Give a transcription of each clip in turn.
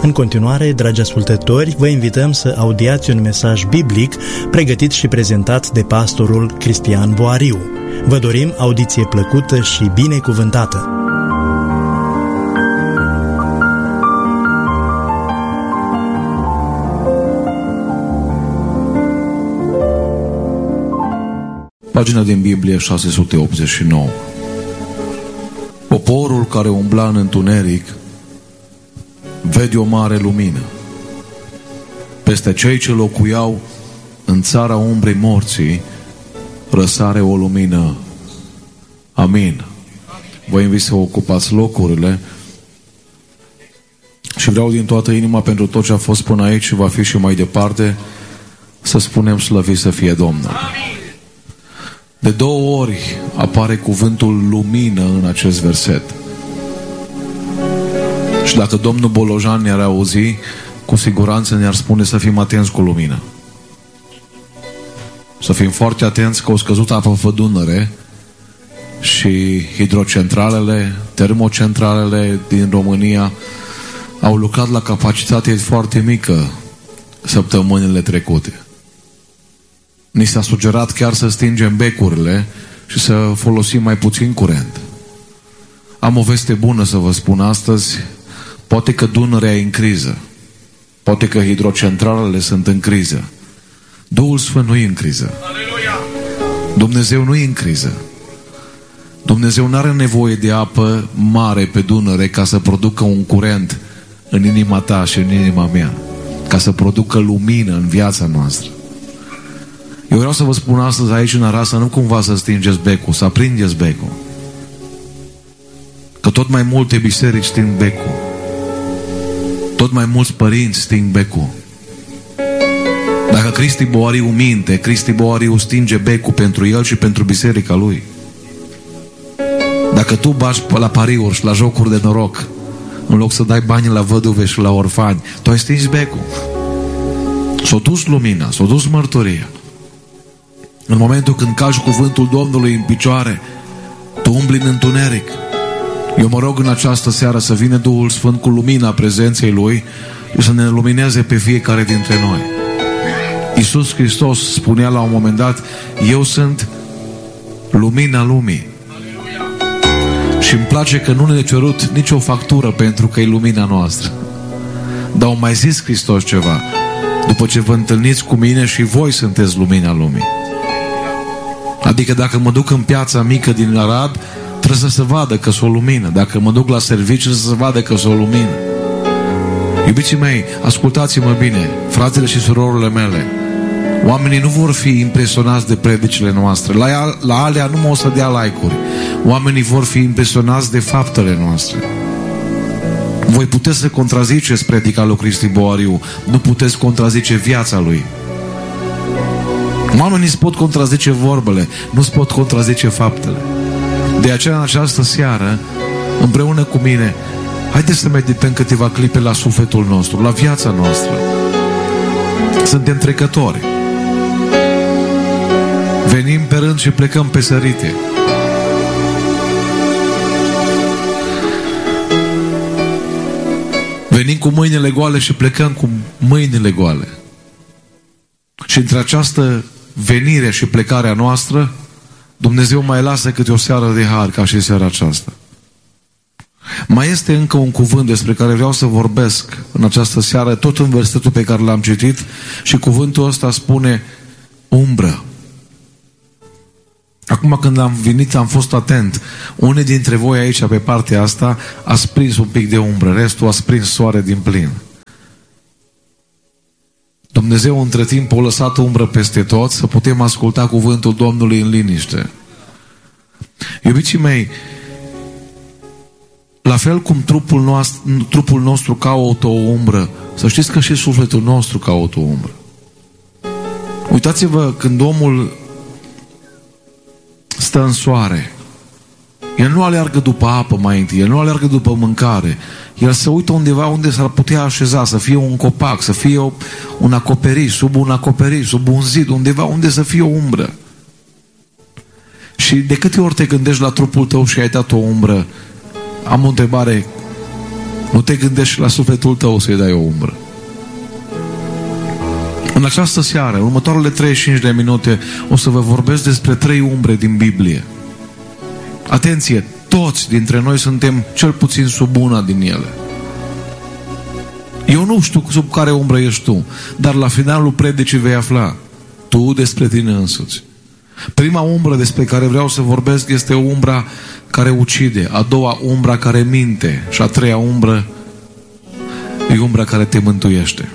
În continuare, dragi ascultători, vă invităm să audiați un mesaj biblic pregătit și prezentat de pastorul Cristian Boariu. Vă dorim audiție plăcută și binecuvântată! Pagina din Biblie 689. Poporul care umbla în întuneric vede o mare lumină. Peste cei ce locuiau în țara umbrei morții răsare o lumină. Amin. Vă invit să ocupați locurile și vreau din toată inima, pentru tot ce a fost până aici și va fi și mai departe, să spunem slăvit să fie Domnul. De 2 ori apare cuvântul lumină în acest verset. Și dacă domnul Bolojan ne-ar auzi, cu siguranță ne-ar spune să fim atenți cu lumină. Să fim foarte atenți că o scăzut apă pe Dunăre și hidrocentralele, termocentralele din România au lucrat la capacitate foarte mică săptămânile trecute. Ni s-a sugerat chiar să stingem becurile și să folosim mai puțin curent. Am o veste bună să vă spun astăzi. Poate că Dunărea e în criză. Poate că hidrocentralele sunt în criză. Duhul Sfânt nu e în criză. Dumnezeu nu e în criză. Dumnezeu nu are nevoie de apă mare pe Dunăre ca să producă un curent în inima ta și în inima mea, ca să producă lumină în viața noastră. Eu vreau să vă spun astăzi aici în Arad să nu cumva să stingeți becul, să aprindeți becul. Că tot mai multe biserici sting becul. Tot mai mulți părinți sting becul. Dacă Cristi Boariu minte, Cristi Boariu stinge becul pentru el și pentru biserica lui. Dacă tu bagi la pariuri și la jocuri de noroc, în loc să dai bani la văduve și la orfani, tu ai stins becul. S-a dus lumina, s-a dus mărturia. În momentul când calci cuvântul Domnului în picioare, tu umbli în întuneric. Eu mă rog în această seară să vină Duhul Sfânt cu lumina prezenței Lui și să ne lumineze pe fiecare dintre noi. Iisus Hristos spunea la un moment dat: eu sunt lumina lumii. Și îmi place că nu ne-a cerut nicio factură pentru că e lumina noastră. Dar au mai zis Hristos ceva: după ce vă întâlniți cu mine, și voi sunteți lumina lumii. Adică dacă mă duc în piața mică din Arad, trebuie să se vadă că s-o lumină. Dacă mă duc la serviciu, să se vadă că s-o lumină. Iubiții mei, ascultați-mă bine, fratele și surorile mele. Oamenii nu vor fi impresionați de predicile noastre. La alea nu mă o să dea like-uri. Oamenii vor fi impresionați de faptele noastre. Voi puteți să contraziceți predica lui Cristi Boariu, nu puteți contrazice viața lui. Oamenii îți pot contrazice vorbele, nu îți pot contrazice faptele. De aceea, în această seară, împreună cu mine, haideți să medităm câteva clipe la sufletul nostru, la viața noastră. Suntem trecători. Venim pe rând și plecăm pe sărite. Venim cu mâinile goale și plecăm cu mâinile goale. Și între această venire și plecarea noastră, Dumnezeu mai lasă câte o seară de har, ca și seara aceasta. Mai este încă un cuvânt despre care vreau să vorbesc în această seară, tot în versetul pe care l-am citit, și cuvântul ăsta spune umbră. Acum când am venit, am fost atent. Unii dintre voi aici, pe partea asta, ați prins un pic de umbră, restul ați prins soare din plin. Dumnezeu între timp a lăsat umbră peste tot, să putem asculta cuvântul Domnului în liniște. Iubiții mei, la fel cum trupul nostru caută o umbră, să știți că și sufletul nostru caută o umbră. Uitați-vă, când omul stă în soare, el nu aleargă după apă mai întâi, el nu aleargă după mâncare, el se uită undeva unde s-ar putea așeza, să fie un copac, să fie un acoperiș, sub un zid, undeva unde să fie o umbră. Și de câte ori te gândești la trupul tău și ai dat o umbră, am o întrebare: Nu te gândești la sufletul tău să-i dai o umbră. În această seară, în următoarele 35 de minute, o să vă vorbesc despre 3 umbre din Biblie. Atenție, toți dintre noi suntem cel puțin sub una din ele. Eu nu știu sub care umbră ești tu, dar la finalul predicii vei afla tu despre tine însuți. Prima umbră despre care vreau să vorbesc este umbra care ucide, a doua umbra care minte și a treia umbră e umbra care te mântuiește.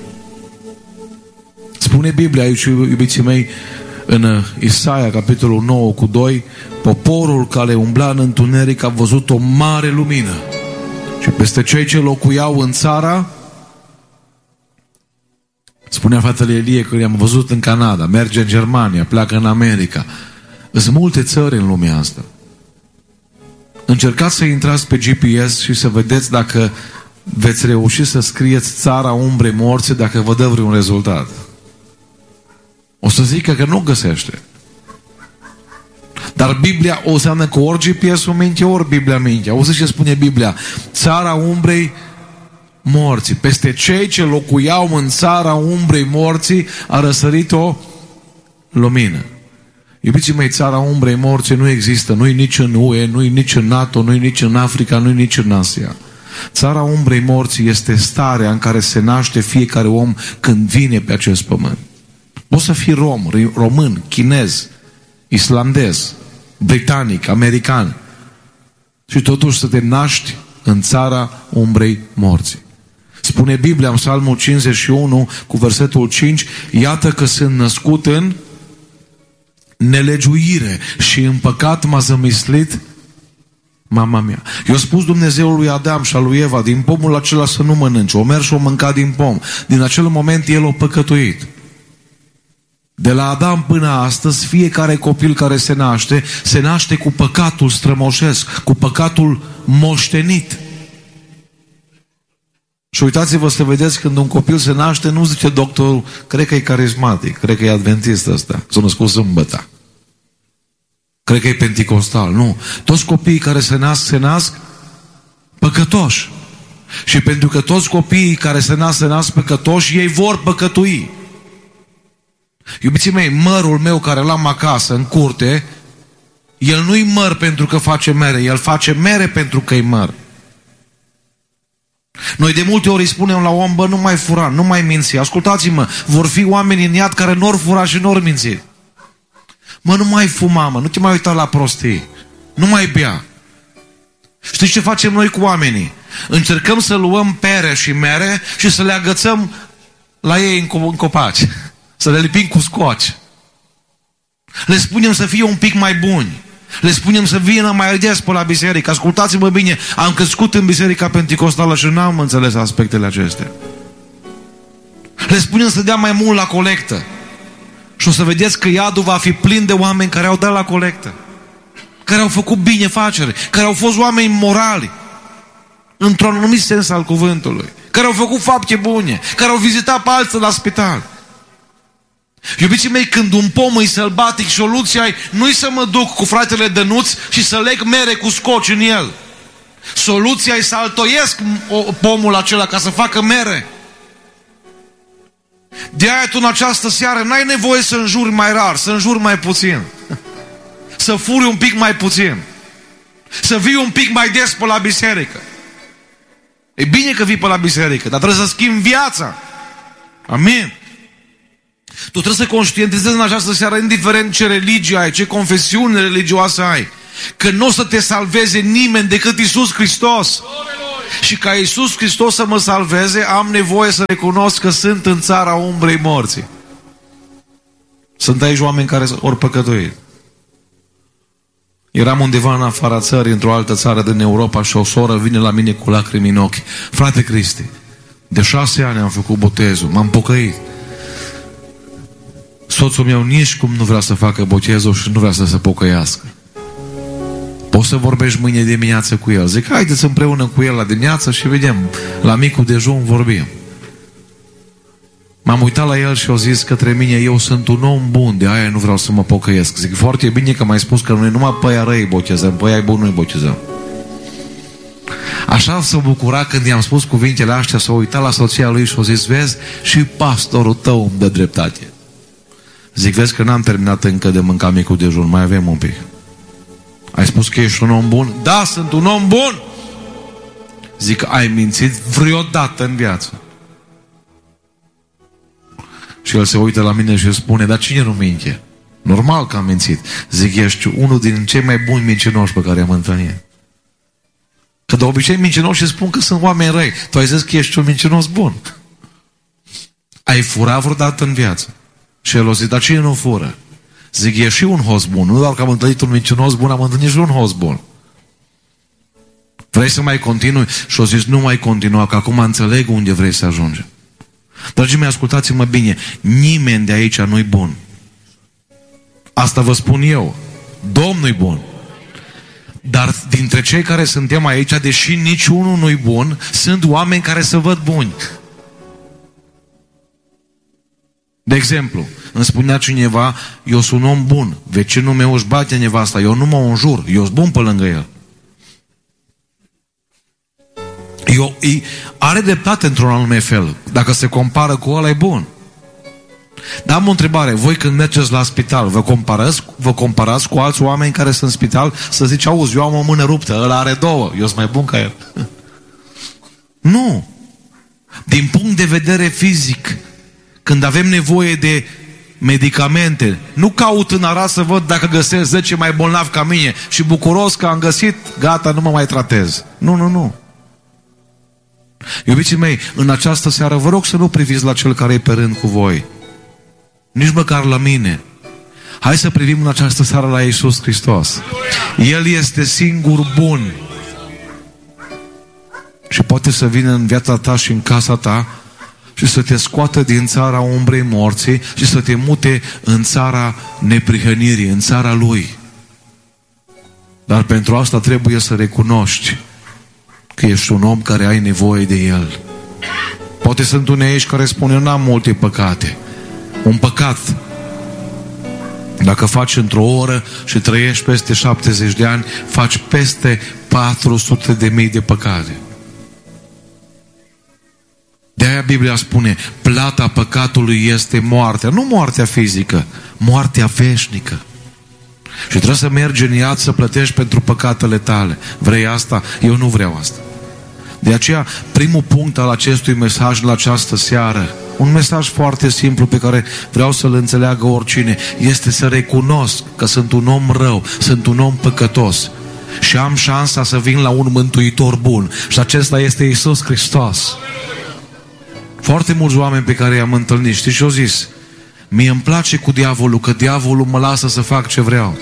Spune Biblia aici, iubiții mei, în Isaia, capitolul 9 cu 2, poporul care umbla în întuneric a văzut o mare lumină. Și peste cei ce locuiau în țara, spunea fratele Elie că i-am văzut în Canada, merge în Germania, pleacă în America. Sunt multe țări în lumea asta. Încercați să intrați pe GPS și să vedeți dacă veți reuși să scrieți țara umbrei morții, dacă vă dă vreun rezultat. O să zică că nu găsește. Dar Biblia o înseamnă că ori GPS-ul minte, ori Biblia minte. Auzi ce spune Biblia? Țara umbrei morții. Peste cei ce locuiau în țara umbrei morții a răsărit o lumină. Iubiții mei, țara umbrei morții nu există. Nu-i nici în UE, nu-i nici în NATO, nu-i nici în Africa, nu-i nici în Asia. Țara umbrei morții este starea în care se naște fiecare om când vine pe acest pământ. Poți să fii român, chinez, islandez, britanic, american și totuși să te naști în țara umbrei morții. Spune Biblia în Psalmul 51 cu versetul 5, iată că sunt născut în nelegiuire și în păcat m-a zămislit mama mea. I-a spus Dumnezeul lui Adam și a lui Eva, din pomul acela să nu mănânci. O mers și o mâncat din pom. Din acel moment el a păcătuit. De la Adam până astăzi, fiecare copil care se naște cu păcatul strămoșesc, cu păcatul moștenit. Și uitați-vă să vedeți, când un copil se naște, nu zice doctorul, cred că e carismatic, cred că e adventist ăsta, s-a născut sâmbătă. Cred că e penticostal. Nu. Toți copiii care se nasc păcătoși. Și pentru că toți copiii care se nasc păcătoși, ei vor păcătui. Iubiții mei, mărul meu care l-am acasă, în curte, el nu-i măr pentru că face mere, el face mere pentru că e măr. Noi de multe ori îi spunem la om, bă, nu mai fura, nu mai minți. Ascultați-mă, vor fi oameni în iad care n-or fura și n-or minți. Mă, nu mai fuma, mă, nu te mai uita la prostii, nu mai bea. Știți ce facem noi cu oamenii? Încercăm să luăm pere și mere și să le agățăm la ei în copaci. Să le lipim cu scoci. Le spunem să fie un pic mai buni. Le spunem să vină mai des pe la biserică. Ascultați-mă bine, am crescut în biserica penticostală și n-am înțeles aspectele acestea. Le spunem să dea mai mult la colectă. Și o să vedeți că iadul va fi plin de oameni care au dat la colectă. Care au făcut binefacere. Care au fost oameni morali. Într-un anumit sens al cuvântului. Care au făcut fapte bune. Care au vizitat pe alții la spital. Iubiții mei, când un pom e sălbatic, soluția nu-i să mă duc cu fratele Dănuț și să leg mere cu scoci în el. Soluția e să altoiesc pomul acela ca să facă mere. De-aia tu în această seară n-ai nevoie să înjuri mai rar, să înjuri mai puțin. Să furi un pic mai puțin. Să vii un pic mai des pe la biserică. E bine că vii pe la biserică, dar trebuie să schimbi viața. Amin. Tu trebuie să conștientizezi în această seară, indiferent ce religie ai, ce confesiune religioasă ai, că nu o să te salveze nimeni decât Iisus Hristos. Și ca Iisus Hristos să mă salveze, am nevoie să recunosc că sunt în țara umbrei morții. Sunt aici oameni care ori păcătuit. Eram undeva în afara țării, într-o altă țară din Europa, și o soră vine la mine cu lacrimi în ochi. Frate Cristi, de 6 ani am făcut botezul, m-am pocăit. Soțul meu nici cum nu vrea să facă botezul și nu vrea să se pocăiască. Poți să vorbești mâine dimineață cu el. Zic, haideți împreună cu el la dimineață și vedem. La micul dejun vorbim. M-am uitat la el și au zis către mine, eu sunt un om bun, de aia nu vreau să mă pocăiesc. Zic, foarte bine că m-ai spus că noi numai pe aia răi botezăm, pe aia bun nu-i botezăm. Așa s-a bucurat când i-am spus cuvintele astea, s-a uitat la soția lui și a zis, vezi, și pastorul tău îmi dă dreptate. Zic, vezi că n-am terminat încă de mâncat micul dejun, mai avem un pic. Ai spus că ești un om bun? Da, sunt un om bun! Zic, ai mințit vreodată în viață? Și el se uită la mine și spune, dar cine nu minte? Normal că am mințit. Zic, ești unul din cei mai buni mincinoși pe care am întâlnit. Că de obicei mincinoși spun că sunt oameni răi. Tu ai zis că ești un mincinos bun. Ai furat vreodată în viață? Și el o zic, dar cine nu fură? Zic, e și un host bun. Nu doar că am întâlnit un mincinos bun, am întâlnit și un host bun. Vrei să mai continui? Și o zis, nu mai continua, că acum înțeleg unde vrei să ajungi. Dragii mei, ascultați-mă bine. Nimeni de aici nu-i bun. Asta vă spun eu. Domnul-i bun. Dar dintre cei care suntem aici, deși niciunul nu-i bun, sunt oameni care se văd buni. De exemplu, îmi spunea cineva, eu sunt un om bun, vecinul meu își bate nevasta, eu nu mă înjur, eu sunt bun pe lângă el. Are dreptate într-un anume fel. Dacă se compară cu ăla, e bun. Dar am o întrebare. Voi când mergeți la spital, vă comparați cu alți oameni care sunt în spital să zici, auzi, eu am o mână ruptă, ăla are două, eu sunt mai bun ca el. Nu. Din punct de vedere fizic, când avem nevoie de medicamente, nu caut în Arad să văd dacă găsesc 10 mai bolnavi ca mine și bucuros că am găsit, gata, nu mă mai tratez. Nu. Iubiții mei, în această seară vă rog să nu priviți la cel care e pe rând cu voi. Nici măcar la mine. Hai să privim în această seară la Iisus Hristos. El este singur bun. Și poate să vină în viața ta și în casa ta și să te scoată din țara umbrei morții și să te mute în țara neprihănirii, în țara Lui. Dar pentru asta trebuie să recunoști că ești un om care ai nevoie de El. Poate sunt unii aici care spun, eu n-am multe păcate. Un păcat, dacă faci într-o oră și trăiești peste 70 de ani, faci peste 400.000 de păcate. De-aia Biblia spune, plata păcatului este moartea. Nu moartea fizică, moartea veșnică. Și trebuie să mergi în iad să plătești pentru păcatele tale. Vrei asta? Eu nu vreau asta. De aceea, primul punct al acestui mesaj la această seară, un mesaj foarte simplu pe care vreau să-l înțeleagă oricine, este să recunosc că sunt un om rău, sunt un om păcătos și am șansa să vin la un mântuitor bun. Și acesta este Iisus Hristos. Foarte mulți oameni pe care i-am întâlnit, știți ce au zis? Mie îmi place cu diavolul, că diavolul mă lasă să fac ce vreau.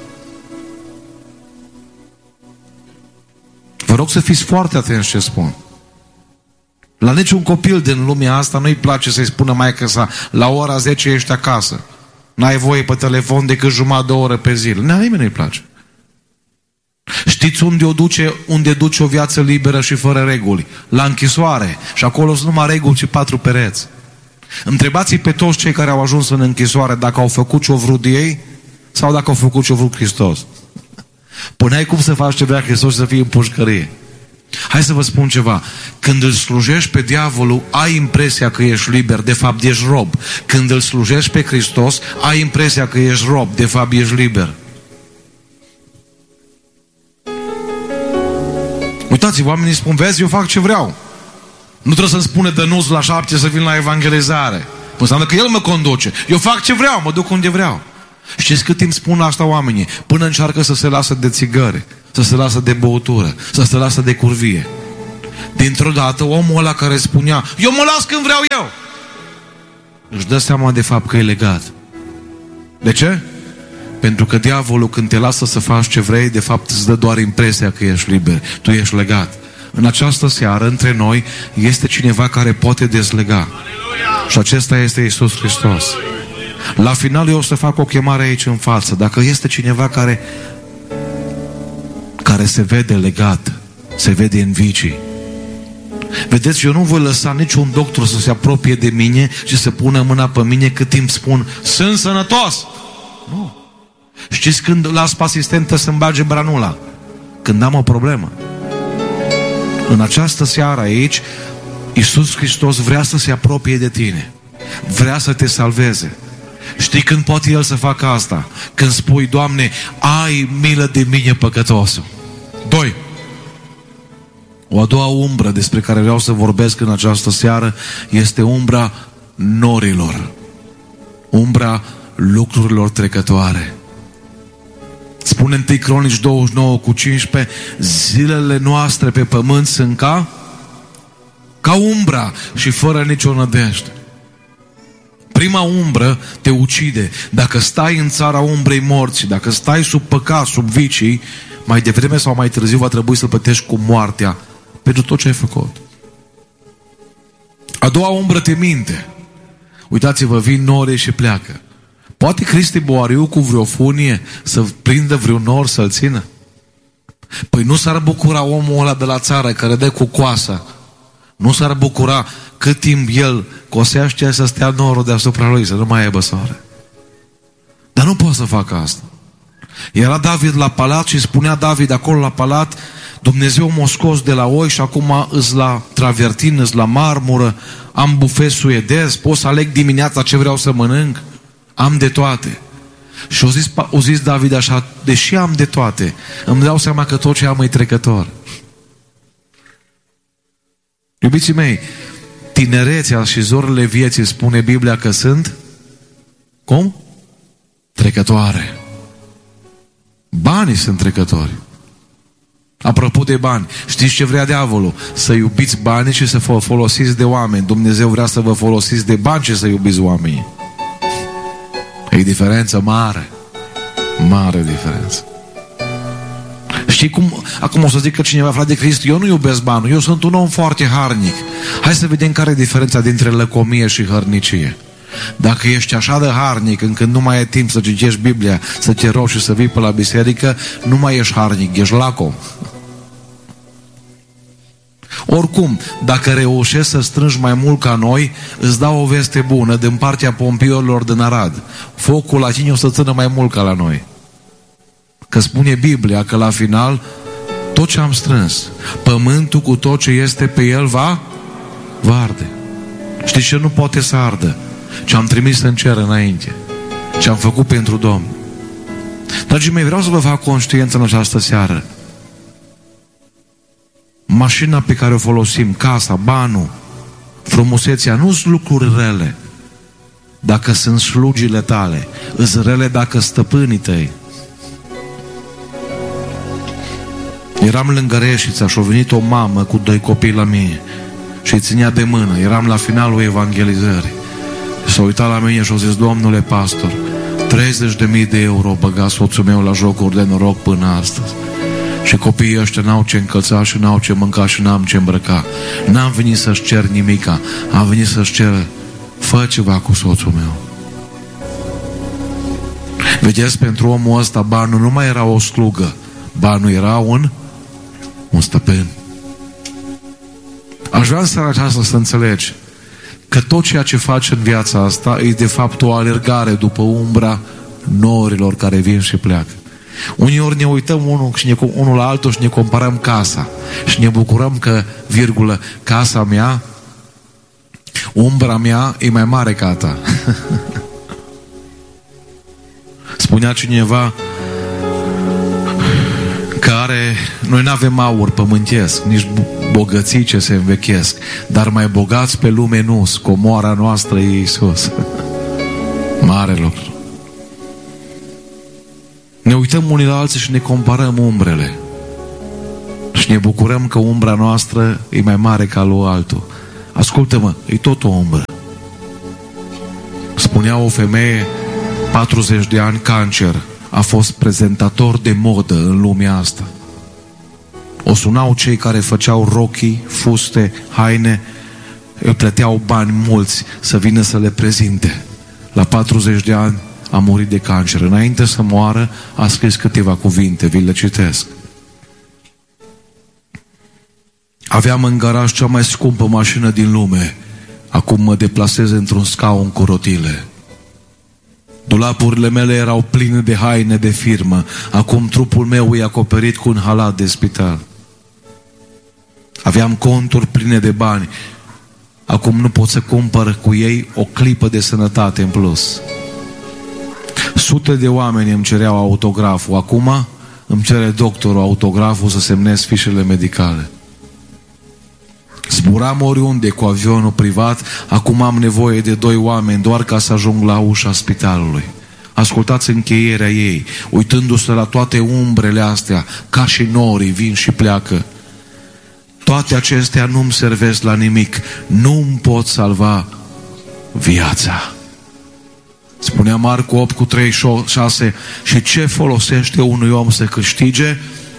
Vă rog să fiți foarte atenți ce spun. La niciun copil din lumea asta nu-i place să-i spună maică sa, la ora 10 ești acasă. N-ai voie pe telefon decât jumătate de oră pe zi. Nimeni nu-i place. Știți unde duce o viață liberă și fără reguli? La închisoare. Și acolo sunt numai reguli și 4 pereți. Întrebați-i pe toți cei care au ajuns în închisoare dacă au făcut ce-o vrut ei sau dacă au făcut ce-o vrut Hristos. Până ai cum să faci ce vrea Hristos și să fii în pușcărie. Hai să vă spun ceva. Când îl slujești pe diavolul, ai impresia că ești liber, de fapt ești rob. Când îl slujești pe Hristos, ai impresia că ești rob, de fapt ești liber. Uitați-vă, oamenii spun, vezi, eu fac ce vreau. Nu trebuie să-mi spune Dănuț la 7 să vin la evangelizare. Înseamnă că el mă conduce. Eu fac ce vreau, mă duc unde vreau. Știți cât timp spun asta oamenii? Până încearcă să se lasă de țigări, să se lasă de băutură, să se lasă de curvie. Dintr-o dată, omul ăla care spunea, eu mă las când vreau eu, își dă seama de fapt că e legat. De ce? Pentru că diavolul, când te lasă să faci ce vrei, de fapt îți dă doar impresia că ești liber. Tu ești legat. În această seară, între noi, este cineva care poate dezlega. Aleluia! Și acesta este Iisus Hristos. La final eu o să fac o chemare aici în față. Dacă este cineva care se vede legat, se vede în vicii. Vedeți, eu nu voi lăsa niciun doctor să se apropie de mine și să pună mâna pe mine cât timp spun, sunt sănătos. Nu. Știți când las pe asistentă să-mi bage branula? Când am o problemă. În această seară aici, Iisus Hristos vrea să se apropie de tine. Vrea să te salveze. Știi când poate El să facă asta? Când spui, Doamne, ai milă de mine, păcătosul. 2. O a doua umbră despre care vreau să vorbesc în această seară este umbra norilor. Umbra lucrurilor trecătoare. Spune 1 Cronici 29:15, zilele noastre pe pământ sunt ca umbra și fără nicio nădejde. Prima umbră te ucide. Dacă stai în țara umbrei morții, dacă stai sub păcat, sub vicii, mai devreme sau mai târziu va trebui să plătești cu moartea pentru tot ce ai făcut. A doua umbră te minte. Uitați-vă, vin norii și pleacă. Poate Cristi Boariu cu vreo funie să prindă vreun nor să-l țină? Păi nu s-ar bucura omul ăla de la țară care dă cu coasa? Nu s-ar bucura cât timp el cosește să stea norul deasupra lui, să nu mai aibă soare? Dar nu poate să facă asta. Era David la palat și spunea David acolo la palat, Dumnezeu m-a scos de la oi și acum îs la travertin, îs la marmură, am bufet suedez, pot să aleg dimineața ce vreau să mănânc, am de toate. Și o zis David așa, deși am de toate, îmi dau seama că tot ce am e trecător. Iubiții mei, tinerețea și zorile vieții spune Biblia că sunt cum? Trecătoare. Banii sunt trecători. Apropo de bani, știți ce vrea diavolul? Să iubiți banii și să vă folosiți de oameni. Dumnezeu vrea să vă folosiți de bani și să iubiți oamenii. E diferență mare. Mare diferență. Știi cum? Acum o să zic că cineva, frate Cristi, eu nu iubesc banul, eu sunt un om foarte harnic. Hai să vedem care e diferența dintre lăcomie și hărnicie. Dacă ești așa de harnic încât nu mai ai timp să citești Biblia, să te rogi și să vii pe la biserică, nu mai ești harnic, ești lacom. Oricum, dacă reușești să strângi mai mult ca noi, îți dau o veste bună din partea pompierilor din Arad. Focul la tine o să țină mai mult ca la noi. Că spune Biblia că la final tot ce am strâns, pământul cu tot ce este pe el va arde. Știți ce nu poate să ardă? Ce am trimis în cer înainte, ce am făcut pentru Domnul. Dragii mei, vreau să vă fac conștiință în această seară. Mașina pe care o folosim, casa, banul, frumusețea, nu sunt lucruri rele dacă sunt slugile tale, îs rele dacă stăpânii tăi. Eram lângă Reșița și a venit o mamă cu 2 copii la mine și îi ținea de mână. Eram la finalul evangelizării. S-a uitat la mine și a zis, domnule pastor, 30.000 de euro băga soțul meu la jocuri de noroc până astăzi. Și copiii ăștia n-au ce încălța și n-au ce mânca și n-am ce îmbrăca. N-am venit să-și cer nimica, am venit să-și cer, fă ceva cu soțul meu. Vedeți, pentru omul ăsta banul nu mai era o slugă, banul era un stăpân. Aș vrea în seara aceasta să înțelegi că tot ceea ce faci în viața asta e de fapt o alergare după umbra norilor care vin și pleacă. Uneori ne uităm unul la altul și ne comparăm casa și ne bucurăm că, virgulă, casa mea, umbra mea e mai mare ca a ta. Spunea cineva care noi n-avem aur pământesc, nici bogății ce se învechesc, dar mai bogați pe lume nu-s, comoara noastră e Iisus. Mare lucru. Ne uităm unii la alții și ne comparăm umbrele și ne bucurăm că umbra noastră e mai mare ca lui altul. Ascultă-mă, e tot o umbră. Spunea o femeie, 40 de ani, cancer, a fost prezentator de modă în lumea asta. O sunau cei care făceau rochii, fuste, haine, îi plăteau bani mulți să vină să le prezinte. La 40 de ani a murit de cancer. Înainte să moară, a scris câteva cuvinte, vi le citesc. Aveam în garaj cea mai scumpă mașină din lume. Acum mă deplasez într-un scaun cu rotile. Dulapurile mele erau pline de haine de firmă. Acum trupul meu e acoperit cu un halat de spital. Aveam conturi pline de bani. Acum nu pot să cumpăr cu ei o clipă de sănătate în plus. Sute de oameni îmi cereau autograful. Acum îmi cere doctorul autograful să semnez fișele medicale. Zburam oriunde cu avionul privat. Acum am nevoie de 2 oameni doar ca să ajung la ușa spitalului. Ascultați încheierea ei, uitându-se la toate umbrele astea, ca și norii vin și pleacă. Toate acestea nu-mi servesc la nimic. Nu-mi pot salva viața. Spunea Marcu 8:36, și ce folosește unui om să câștige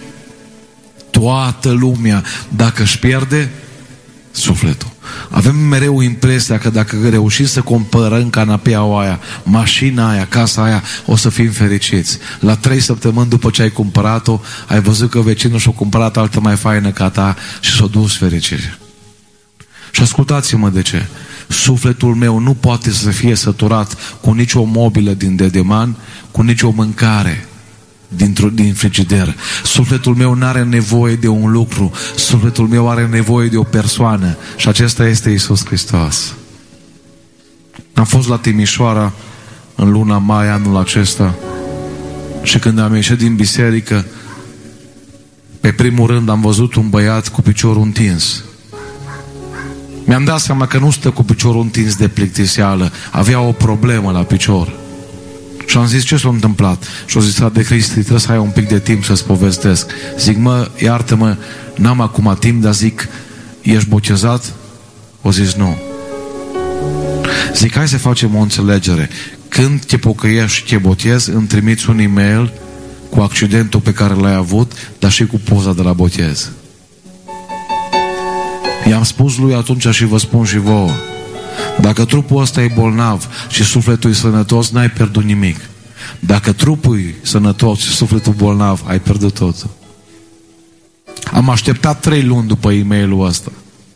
toată lumea dacă își pierde sufletul? Avem mereu impresia că dacă reușim să cumpărăm canapeaua aia, mașina aia, casa aia, o să fim fericiți. La 3 săptămâni după ce ai cumpărat-o, ai văzut că vecinul și-a cumpărat altă mai faină ca ta și s-a dus fericirea. Și ascultați-mă de ce. Sufletul meu nu poate să fie săturat cu nicio mobilă din dedeman, cu nicio mâncare din frigider. Sufletul meu nu are nevoie de un lucru. Sufletul meu are nevoie de o persoană. Și acesta este Iisus Hristos. Am fost la Timișoara în luna mai anul acesta și când am ieșit din biserică, pe primul rând am văzut un băiat cu piciorul întins. Mi-am dat seama că nu stă cu piciorul întins de plictiseală. Avea o problemă la picior. Și am zis, ce s-a întâmplat? Și-a zis, de Cristi, trebuie să ai un pic de timp să-ți povestesc. Zic, mă, iartă-mă, n-am acum timp, dar zic, ești botezat? O zis, nu. Zic, hai să facem o înțelegere. Când te pocăiești și te botezi, îmi trimiți un e-mail cu accidentul pe care l-ai avut, dar și cu poza de la botez. I-am spus lui atunci și vă spun și vouă. Dacă trupul ăsta e bolnav și sufletul e sănătos, n-ai pierdut nimic. Dacă trupul e sănătos și sufletul bolnav, ai pierdut totul. Am așteptat 3 luni după e-mailul ăsta.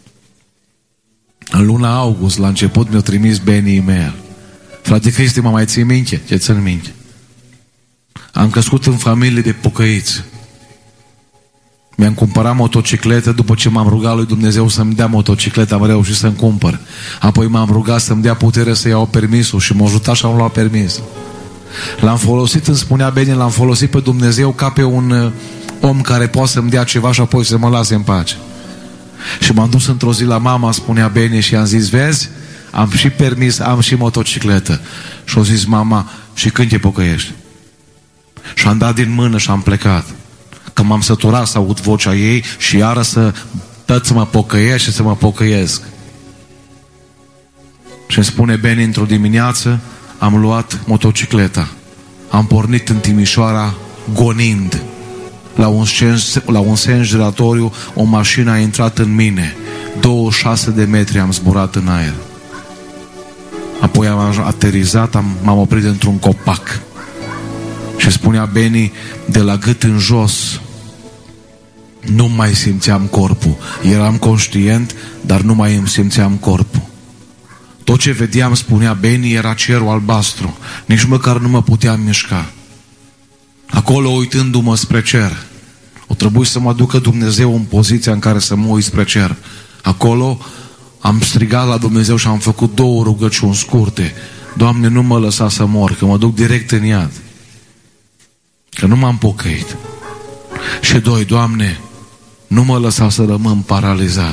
În luna august, la început, mi-a trimis Beni e-mail. Frate Cristi, mă mai ții minte? Ce țin minte? Am crescut în familie de pocăiți. Mi-am cumpărat motocicletă după ce m-am rugat lui Dumnezeu să-mi dea motocicleta, am reușit să-mi cumpăr. Apoi m-am rugat să-mi dea putere să iau permisul și m-a ajutat și am luat permisul. L-am folosit, îmi spunea Beni, l-am folosit pe Dumnezeu ca pe un om care poate să-mi dea ceva și apoi să mă lase în pace. Și m-am dus într-o zi la mama, spunea Beni, și i-am zis, vezi, am și permis, am și motocicletă. Și a zis mama, și când te pocăiești? Și am dat din mână și am plecat. Că m-am săturat să aud vocea ei și iară să mă pocăiesc și să mă pocăiesc. Și îmi spune Beni, într-o dimineață am luat motocicleta. Am pornit în Timișoara gonind. La un sens giratoriu o mașină a intrat în mine. 26 de metri am zburat în aer. Apoi am aterizat, m-am oprit într-un copac. Și spunea Beni, de la gât în jos nu mai simțeam corpul. Eram conștient, dar nu mai îmi simțeam corpul. Tot ce vedeam, spunea Beni, era cerul albastru. Nici măcar nu mă puteam mișca. Acolo, uitându-mă spre cer, o trebuie să mă ducă Dumnezeu în poziția în care să mă uit spre cer. Acolo am strigat la Dumnezeu și am făcut 2 rugăciuni scurte. Doamne, nu mă lăsa să mor, că mă duc direct în iad. Că nu m-am pocăit. Și 2, Doamne, nu mă lăsa să rămân paralizat.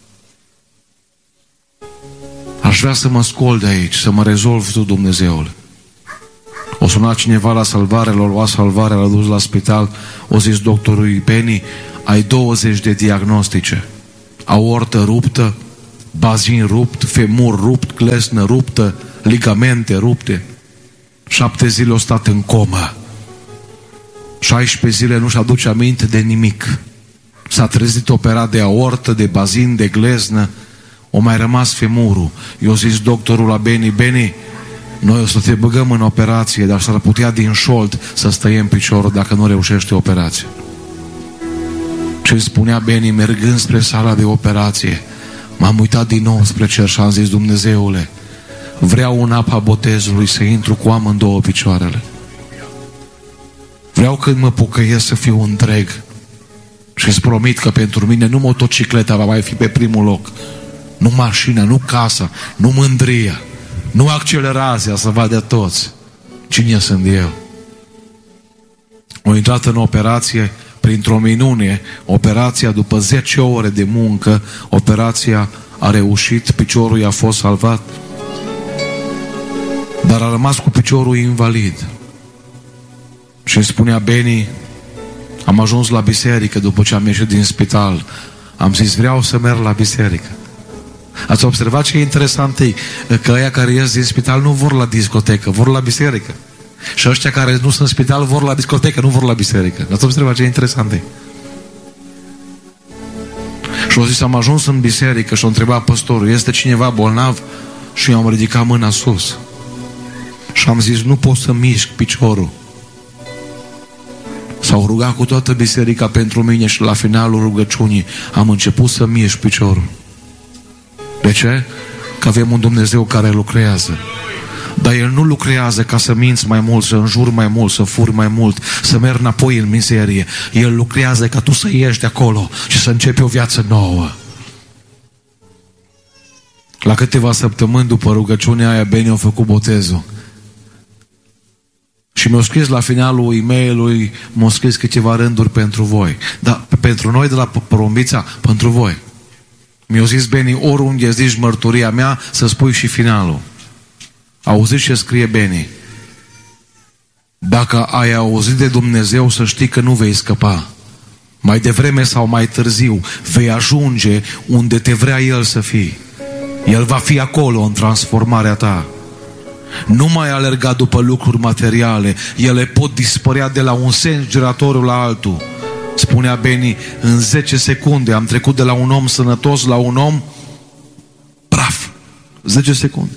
Aș vrea să mă scol de aici, să mă rezolv Tu, Dumnezeule. O sunat cineva la salvare, l-a luat salvare, l-a dus la spital, o zis doctorului Beni, ai 20 de diagnostice. Aortă ruptă, bazin rupt, femur rupt, glesnă ruptă, ligamente rupte. 7 zile a stat în comă. 16 zile nu-și aduce aminte de nimic. S-a trezit operat de aortă, de bazin, de gleznă. O mai rămas femurul. I-a zis doctorul la Beni, noi o să te băgăm în operație, dar s-ar putea din șold să stăiem piciorul dacă nu reușește operația. Și îmi spunea Beni, mergând spre sala de operație, m-am uitat din nou spre cer și am zis, Dumnezeule, vreau în apa botezului să intru cu amândouă picioarele. Vreau când mă pocăiesc să fiu întreg. Și îți promit că pentru mine nu motocicleta va mai fi pe primul loc, nu mașina, nu casa, nu mândria, nu accelerația să vadă toți cine sunt eu. Am intrat în operație printr-o minune. Operația, după 10 ore de muncă, operația a reușit, piciorul i-a fost salvat, dar a rămas cu piciorul invalid. Și îmi spunea Beni, am ajuns la biserică după ce am ieșit din spital. Am zis, vreau să merg la biserică. Ați observat ce e interesant e? Că ăia care ies din spital nu vor la discotecă, vor la biserică. Și ăștia care nu sunt în spital vor la discotecă, nu vor la biserică. Ați observat ce e interesant e? Și au zis, am ajuns în biserică și a întrebat păstorul, este cineva bolnav? Și eu am ridicat mâna sus. Și am zis, nu pot să mișc piciorul. S-au rugat cu toată biserica pentru mine și la finalul rugăciunii am început să mișc piciorul. De ce? Că avem un Dumnezeu care lucrează. Dar El nu lucrează ca să minți mai mult, să înjuri mai mult, să furi mai mult, să mergi înapoi în mizerie. El lucrează ca tu să ieși de acolo și să începi o viață nouă. La câteva săptămâni după rugăciunea aia, Beni a făcut botezul. Și mi-a scris la finalul e-mailului, m-a scris câteva rânduri pentru voi. Dar pentru noi de la Porumbița, pentru voi. Mi-a zis Beni, oriunde zici mărturia mea, să spui și finalul. Auziți ce scrie Beni? Dacă ai auzit de Dumnezeu, să știi că nu vei scăpa. Mai devreme sau mai târziu vei ajunge unde te vrea El să fii. El va fi acolo în transformarea ta. Nu mai alerga după lucruri materiale. Ele pot dispărea de la un sens giratoriu la altul. Spunea Beni, în 10 secunde am trecut de la un om sănătos la un om praf. 10 secunde.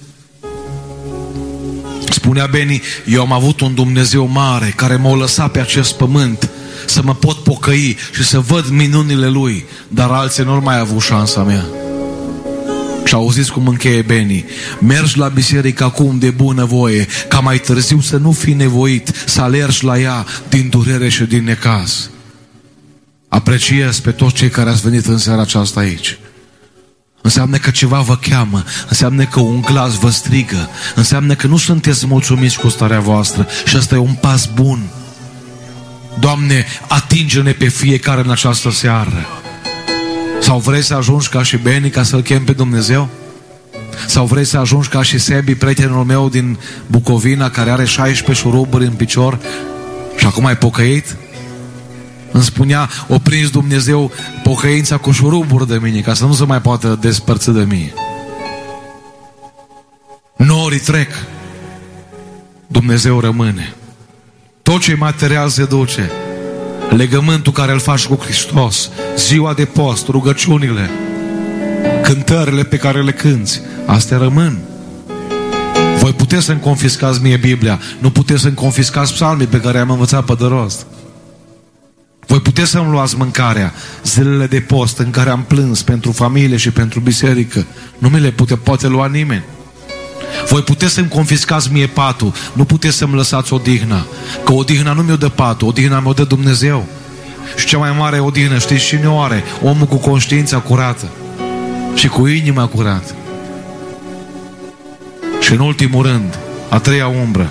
Spunea Beni, eu am avut un Dumnezeu mare care m-a lăsat pe acest pământ să mă pot pocăi și să văd minunile Lui, dar alții nu mai au avut șansa mea. Și auziți cum încheie Beni, mergi la biserică acum de bunăvoie, ca mai târziu să nu fii nevoit să alergi la ea din durere și din necaz. Apreciez pe toți cei care ați venit în seara aceasta aici. Înseamnă că ceva vă cheamă, înseamnă că un glas vă strigă, înseamnă că nu sunteți mulțumiți cu starea voastră și ăsta e un pas bun. Doamne, atinge-ne pe fiecare în această seară. Sau vrei să ajungi ca și Beni ca să-L chem pe Dumnezeu? Sau vrei să ajungi ca și Sebi, prietenul meu din Bucovina, care are 16 șuruburi în picior și acum ai pocăit? Îmi spunea, o prins Dumnezeu pocăința cu șuruburi de mine, ca să nu se mai poată despărți de mine. Norii trec, Dumnezeu rămâne. Tot ce material se duce. Legământul care îl faci cu Hristos, ziua de post, rugăciunile, cântările pe care le cânți, astea rămân. Voi puteți să-mi confiscați mie Biblia, nu puteți să-mi confiscați psalmii pe care am învățat pe de rost. Voi puteți să-mi luați mâncarea, zilele de post în care am plâns pentru familie și pentru biserică, nu mi le poate lua nimeni. Voi puteți să-mi confiscați mie patul, nu puteți să-mi lăsați odihna, că odihna nu mi-o dă patul, odihna mi-o dă Dumnezeu. Și cea mai mare odihnă, știți cine o are? Omul cu conștiința curată și cu inima curată. Și în ultimul rând, a treia umbră,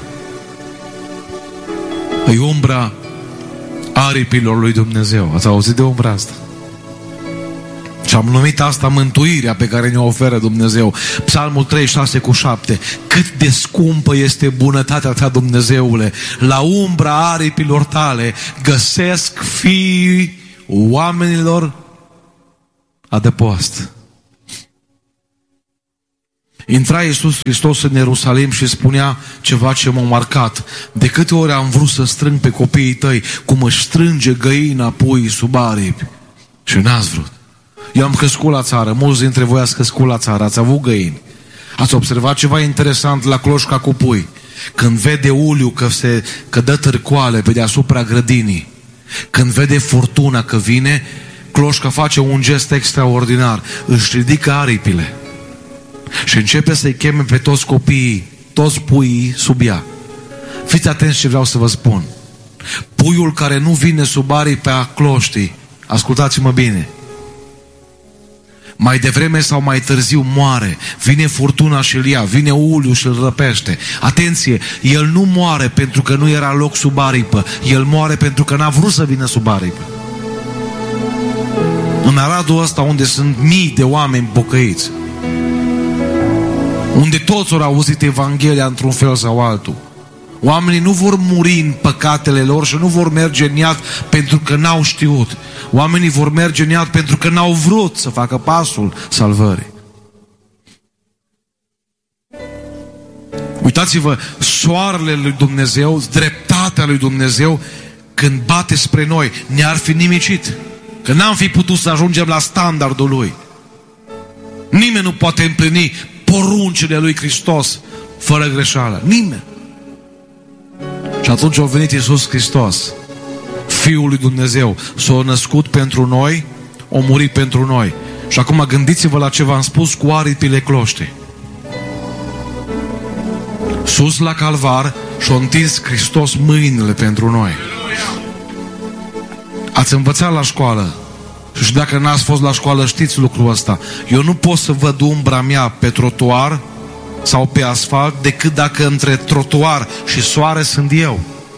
e umbra aripilor lui Dumnezeu. Ați auzit de umbra asta? Și am numit asta mântuirea pe care ne-o oferă Dumnezeu. Psalmul 36:7. Cât de scumpă este bunătatea ta, Dumnezeule! La umbra aripilor tale găsesc fiii oamenilor adăpost. Intra Iisus Hristos în Ierusalim și spunea ceva ce m-a marcat. De câte ori am vrut să strâng pe copiii tăi cum își strânge găina puii sub aripi și n-ați vrut. Eu am crescut la țară, mulți dintre voi ați crescut la țară, ați avut găini. Ați observat ceva interesant la cloșca cu pui. Când vede uliu că dă târcoale pe deasupra grădinii, când vede furtuna că vine, cloșca face un gest extraordinar, își ridică aripile și începe să-i cheme pe toți copiii, toți puii sub ea. Fiți atenți ce vreau să vă spun. Puiul care nu vine sub aripea cloștii ascultați-mă bine, mai devreme sau mai târziu moare. Vine furtuna și îl ia, vine uliul și îl răpește. Atenție, el nu moare pentru că nu era loc sub aripă, el moare pentru că n-a vrut să vină sub aripă. În Aradul ăsta, unde sunt mii de oameni pocăiți, unde toți au auzit Evanghelia într-un fel sau altul, oamenii nu vor muri în păcatele lor și nu vor merge în iad pentru că n-au știut. Oamenii vor merge în iad pentru că n-au vrut să facă pasul salvării. Uitați-vă, soarele lui Dumnezeu, dreptatea lui Dumnezeu, când bate spre noi, ne-ar fi nimicit. Că n-am fi putut să ajungem la standardul lui. Nimeni nu poate împlini poruncile lui Hristos fără greșeală. Nimeni. Și atunci a venit Iisus Hristos, Fiul lui Dumnezeu, s-a născut pentru noi, a murit pentru noi. Și acum gândiți-vă la ce v-am spus cu aripile cloștei. Sus la calvar și-a întins Hristos mâinile pentru noi. Ați învățat la școală și dacă n-ați fost la școală știți lucrul ăsta. Eu nu pot să văd umbra mea pe trotuar sau pe asfalt decât dacă între trotuar și soare sunt eu.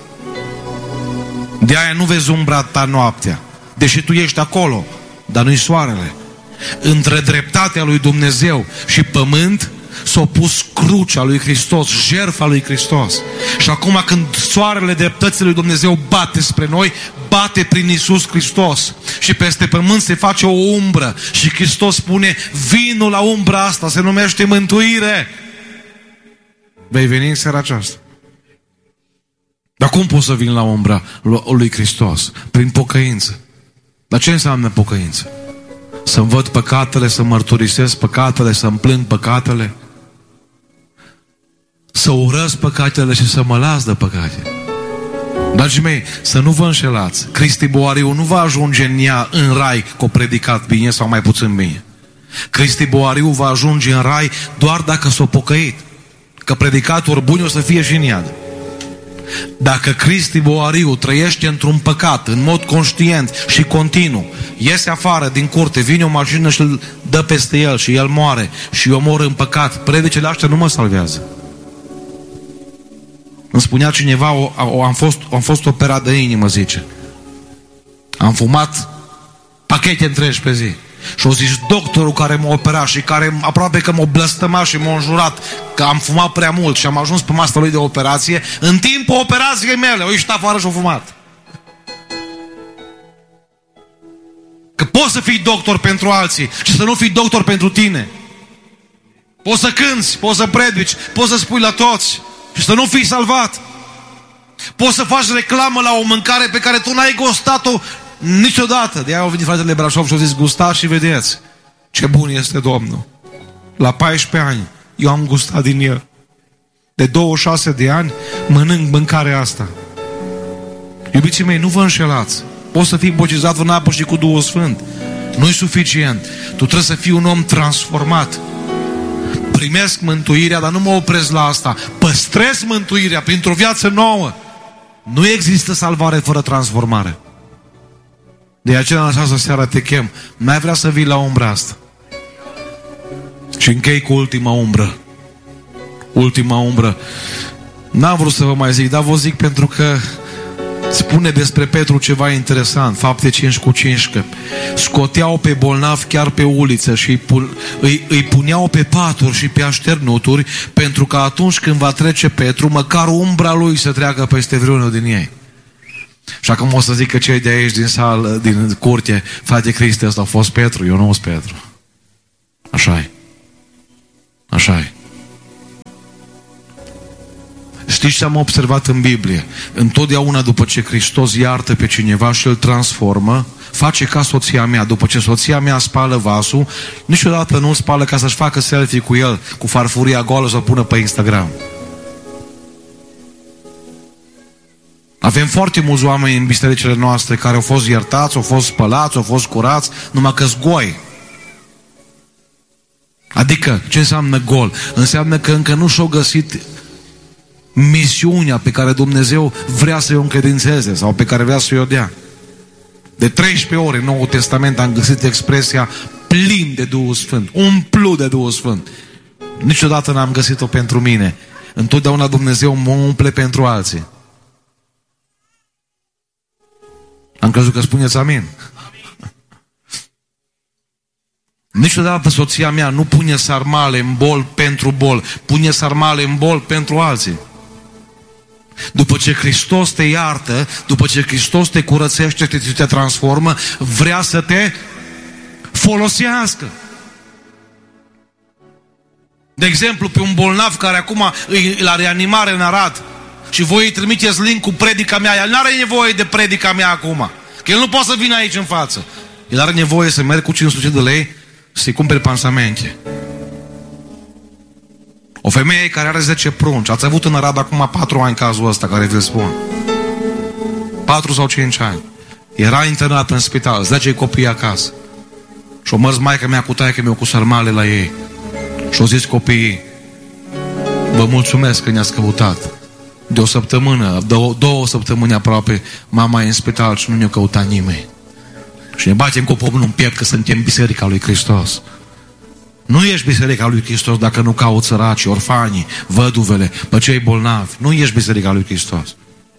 De aia nu vezi umbra ta noaptea, deși tu ești acolo, dar nu-i soarele. Între dreptatea lui Dumnezeu și pământ s-a pus crucea lui Hristos, jertfa lui Hristos. Și acum când soarele dreptății lui Dumnezeu bate spre noi, bate prin Iisus Hristos. Și peste pământ se face o umbră. Și Hristos spune, vino la umbra asta, se numește mântuire. Vei veni în seara aceasta. Dar cum pot să vin la umbra lui Hristos? Prin pocăință. Dar ce înseamnă pocăință? Să-mi văd păcatele, să mărturisesc păcatele, să-mi plâng păcatele, să urăsc păcatele și să mă las de păcate. Dragii mei, să nu vă înșelați. Cristi Boariu nu va ajunge în rai că o predicat bine sau mai puțin bine. Cristi Boariu va ajunge în rai doar dacă s-o pocăit. Că predicatori buni o să fie și în iad. Dacă Cristi Boariu trăiește într-un păcat, în mod conștient și continuu, iese afară din curte, vine o mașină și îl dă peste el și el moare și eu mor în păcat, predicele astea nu mă salvează. Îmi spunea cineva, am fost operat de inimă, zice. Am fumat pachete întregi pe zi. Și-o zis doctorul care m-a operat și care aproape că m-a blăstămat și m-a înjurat că am fumat prea mult și am ajuns pe masa lui de operație, în timpul operației mele, o ieșit afară și-o fumat. Că poți să fii doctor pentru alții și să nu fii doctor pentru tine. Poți să cânți, poți să predici, poți să spui la toți și să nu fii salvat. Poți să faci reclamă la o mâncare pe care tu n-ai gustat-o niciodată. De aia au venit fratele Brașov și au zis, gustați și vedeți ce bun este Domnul. La 14 ani eu am gustat din el. De 26 de ani mănânc mâncarea asta. Iubiții mei, nu vă înșelați. Poți să fii botezat în apă și cu Duhul Sfânt. Nu-i suficient. Tu trebuie să fii un om transformat. Primesc mântuirea, dar nu mă opresc la asta. Păstrez mântuirea printr-o viață nouă. Nu există salvare fără transformare. De aceea în această seară te chem. N-ai vrea să vii la umbra asta. Și închei cu ultima umbră. Ultima umbră. N-am vrut să vă mai zic, dar vă zic pentru că spune despre Petru ceva interesant. Fapte 5:15. Scoteau pe bolnavi chiar pe uliță și îi puneau pe paturi și pe așternuturi, pentru că atunci când va trece Petru, măcar umbra lui să treacă peste vreunul din ei. Și acum o să zic că cei de aici din sală, din curte, frate Cristi, ăsta a fost Petru, eu nu sunt Petru. Așa-i. Așa-i. Știți ce am observat în Biblie? Întotdeauna după ce Hristos iartă pe cineva și îl transformă, face ca soția mea. După ce soția mea spală vasul, niciodată nu îl spală ca să-și facă selfie cu el, cu farfuria goală, să o pună pe Instagram. Avem foarte mulți oameni în bisericile noastre care au fost iertați, au fost spălați, au fost curați, numai că-s goi. Adică, ce înseamnă gol? Înseamnă că încă nu și-au găsit misiunea pe care Dumnezeu vrea să o încredințeze sau pe care vrea să o dea. De 13 ori în Noul Testament am găsit expresia plin de Duhul Sfânt, umplut de Duhul Sfânt. Niciodată n-am găsit-o pentru mine. Întotdeauna Dumnezeu mă umple pentru alții. Am crezut că spuneți amin. Niciodată soția mea nu pune sarmale în bol pentru bol, pune sarmale în bol pentru alții. După ce Hristos te iartă, după ce Hristos te curățește, te transformă, vrea să te folosească. De exemplu, pe un bolnav care acum e la reanimare în Arad și voi îi trimiteți link cu predica mea, el nu are nevoie de predica mea acum, că el nu poate să vină aici în față. El are nevoie să merg cu 500 de lei să-i cumpere pansamente. O femeie care are 10 prunci, ați avut în Arad acum 4 ani cazul ăsta care vi-l spun. 4 sau 5 ani. Era internat în spital, 10 copii acasă. Și-o mers maica mea cu taică meu cu sarmale la ei. Și-o zis copiii: vă mulțumesc că ne-ați căutat. De o săptămână, două săptămâni aproape, mama e în spital și nu ne-a căutat nimeni. Și ne batem cu pumnul în piept că suntem Biserica lui Hristos. Nu ești Biserica lui Hristos dacă nu cauți săracii, orfanii, văduvele, pe cei bolnavi. Nu ești Biserica lui Hristos.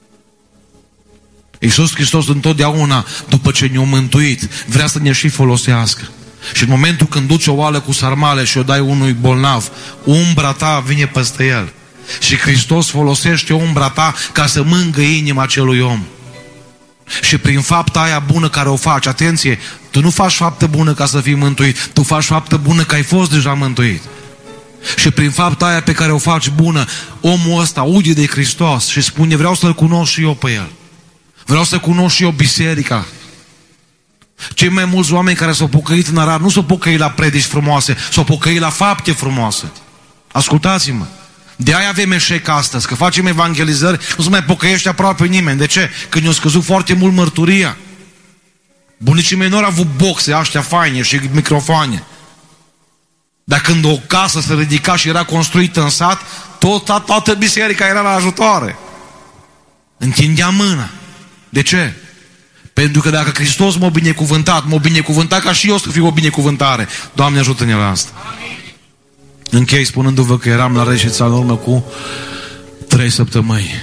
Iisus Hristos întotdeauna, după ce ne-a mântuit, vrea să ne și folosească. Și în momentul când duci o oală cu sarmale și o dai unui bolnav, umbra ta vine peste el. Și Hristos folosește umbra ta ca să mângâie inima acelui om. Și prin fapta aia bună care o faci, atenție, tu nu faci faptă bună ca să fii mântuit, tu faci faptă bună că ai fost deja mântuit. Și prin fapta aia pe care o faci bună, omul ăsta aude de Hristos și spune: vreau să-L cunosc și eu pe El. Vreau să cunosc și eu biserica. Cei mai mulți oameni care s-au pocăit în Arad nu s-au pocăit la predici frumoase, s-au pocăit la fapte frumoase. Ascultați-mă. De aia avem eșec astăzi, că facem evangelizări, nu se mai pocăiește aproape nimeni. De ce? Că ne-a scăzut foarte mult mărturia. Bunicii mei nu au avut boxe astea faine și microfoane. Dar când o casă se ridica și era construită în sat, toată biserica era la ajutoare. Întindea mâna. De ce? Pentru că dacă Hristos m-a binecuvântat ca și eu să fiu o binecuvântare. Doamne, ajută-ne la asta. Închei spunându-vă că eram la Reșița în urmă cu 3 săptămâni.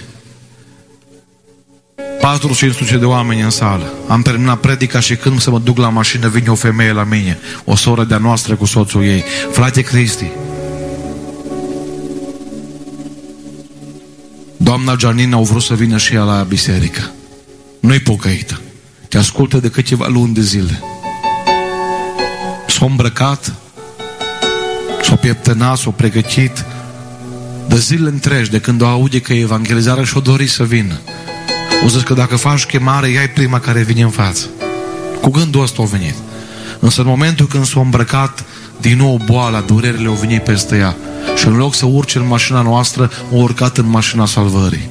400-500 de oameni în sală. Am terminat predica și când să mă duc la mașină, vine o femeie la mine, o soră de-a noastră cu soțul ei. Frate Cristi, doamna Gianina au vrut să vină și ea la biserică. Nu-i pocăită. Te ascultă de câteva luni de zile. S-a îmbrăcat, s-a pieptănat, s-a pregătit de zile întregi, de când o aude că e evangelizare și o dori să vină. O zis că dacă faci chemare, ea e prima care vine în față. Cu gândul ăsta a venit. Însă în momentul când s-a îmbrăcat, din nou boala, durerile au venit peste ea. Și în loc să urce în mașina noastră, a urcat în mașina salvării.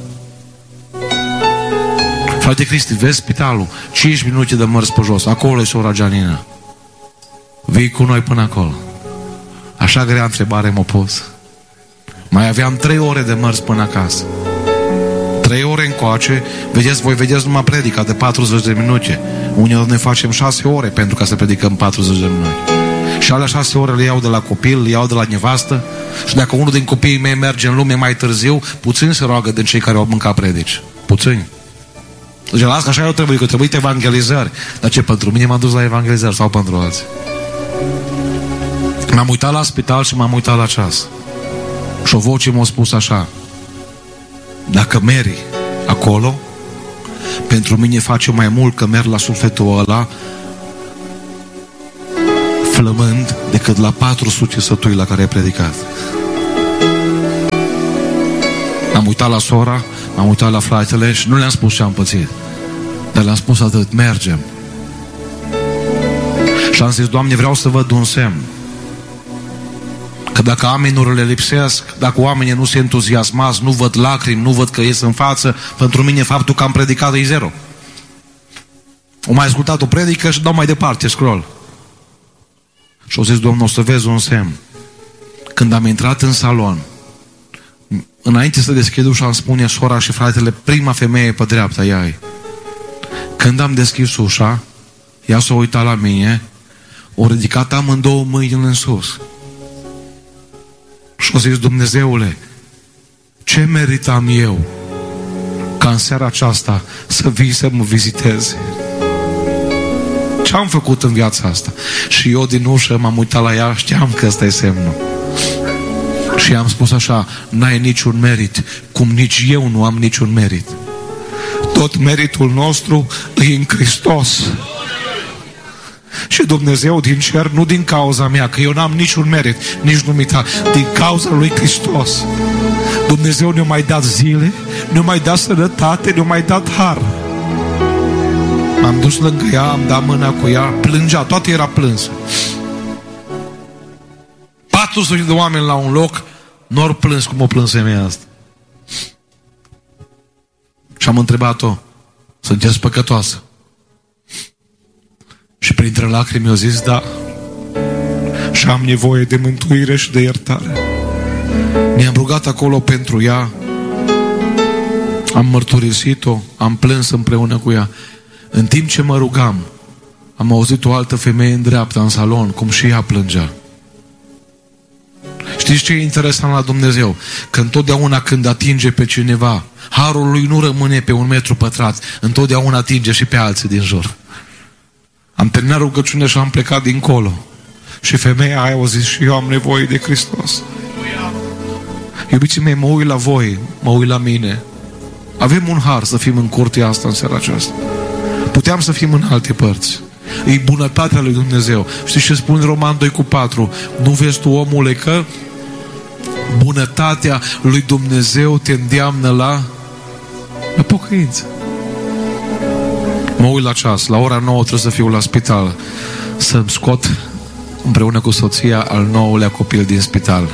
Frate Cristi, vezi spitalul? 5 minute de mers pe jos. Acolo e sora Gianina. Vii cu noi până acolo. Așa grea întrebare m-a pus. Mai aveam 3 ore de mers până acasă. 3 ore încoace, voi vedeți numai predica de 40 de minute. Unii ne facem 6 ore pentru ca să predicăm 40 de minute. Și alea 6 ore le iau de la copil, le iau de la nevastă. Și dacă unul din copiii mei merge în lume mai târziu, puțin se roagă din cei care au mâncat predici. Puțini. Deci la asta așa eu trebuie, că trebuie evangelizări. Dar ce, pentru mine m-am dus la evangelizări sau pentru alții? M-am uitat la spital și m-am uitat la ceas. Și o voce m-a spus așa: dacă meri acolo, pentru mine face mai mult că merg la sufletul ăla flămând decât la 400 sătui la care ai predicat. M-am uitat la sora, m-am uitat la fratele și nu le-am spus ce am pățit, dar le-am spus atât: mergem. Și am zis: Doamne, vreau să văd un semn. Că dacă amenurile lipsesc, dacă oamenii nu se entuziasmați, nu văd lacrimi, nu văd că ies în față, pentru mine faptul că am predicat e zero. O mai ascultat o predică și dau mai departe, scroll. Și au zis: Domnul, o să vezi un semn. Când am intrat în salon, înainte să deschid ușa, îmi spune sora și fratele: prima femeie pe dreapta, ea e. Când am deschis ușa, ea s-a uitat la mine, o ridicat amândouă mâinile în sus și a zis: Dumnezeule, ce meritam eu ca în seara aceasta să vii să mă vizitezi? Ce am făcut în viața asta? Și eu din ușă m-am uitat la ea, știam că ăsta e semnul. Și am spus așa: n-ai niciun merit, cum nici eu nu am niciun merit. Tot meritul nostru e în Hristos. Și Dumnezeu din cer, nu din cauza mea, că eu n-am niciun merit, nici nu mi-a, din cauza lui Hristos. Dumnezeu ne-a mai dat zile, ne-a mai dat sănătate, ne-a mai dat har. M-am dus lângă ea, am dat mâna cu ea, plângea, toată era plânsă. 400 de oameni la un loc, n-or plâns cum o plâns femeia asta. Și am întrebat-o: sunteți păcătoasă? Și printre lacrimi mi-a zis: da, și am nevoie de mântuire și de iertare. Ne-am rugat acolo pentru ea, am mărturisit-o, am plâns împreună cu ea. În timp ce mă rugam, am auzit o altă femeie în dreapta, în salon, cum și ea plângea. Știți ce e interesant la Dumnezeu? Că întotdeauna când atinge pe cineva, harul lui nu rămâne pe 1 metru pătrat, întotdeauna atinge și pe alții din jur. Am terminat rugăciunea și am plecat dincolo. Și femeia aia a zis: și eu am nevoie de Hristos. Iubiții mei, mă uit la voi, mă uit la mine. Avem un har să fim în curtea asta în seara aceasta. Puteam să fim în alte părți. E bunătatea lui Dumnezeu. Știți ce spune Roman 2:4? Nu vezi tu, omule, că bunătatea lui Dumnezeu te îndeamnă la pocăință. Mă uit la ceas, la ora 9 trebuie să fiu la spital, să-mi scot împreună cu soția al 9-lea copil din spital.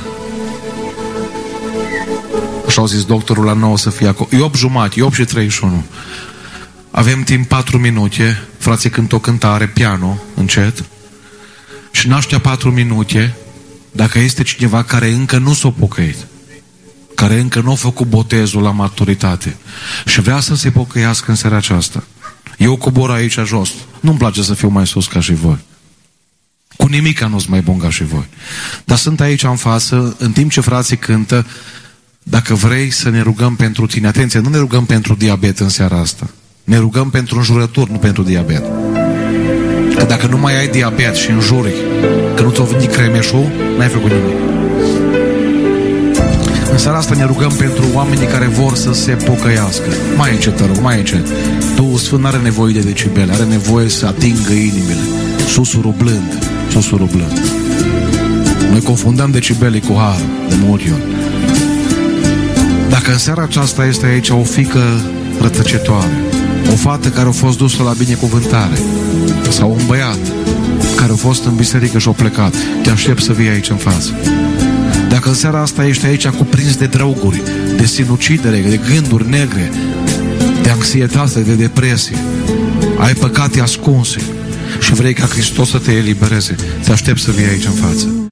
Așa au zis doctorul, la 9 să fie acolo. E 8:30, e 8:31. Avem timp 4 minute. Frații cântă o cântare, piano, încet. Și n-aștea 4 minute, dacă este cineva care încă nu s-a pocăit, care încă nu a făcut botezul la maturitate și vrea să se pocăiască în seara aceasta. Eu cobor aici jos. Nu-mi place să fiu mai sus ca și voi. Cu nimica nu-s mai bun ca și voi. Dar sunt aici în față, în timp ce frații cântă, dacă vrei să ne rugăm pentru tine. Atenție, nu ne rugăm pentru diabet în seara asta. Ne rugăm pentru înjurături, nu pentru diabet. Că dacă nu mai ai diabet și înjuri, că nu ți-o venit cremeșul, n-ai făcut nimic. În seara asta ne rugăm pentru oamenii care vor să se pocăiască. Mai încet, te rog, mai încet. Duhul Sfânt are nevoie de decibele, are nevoie să atingă inimile. Susurul blând, susurul blând. Noi confundăm decibelii cu har de multe ori. Dacă în seara aceasta este aici o fiică rătăcetoare, o fată care a fost dusă la binecuvântare, sau un băiat care a fost în biserică și a plecat, te aștept să vii aici în față. Dacă în seara asta ești aici cuprins de drăuguri, de sinucidere, de gânduri negre, de anxietate, de depresie, ai păcate ascunse și vrei ca Hristos să te elibereze, te aștept să vii aici în față.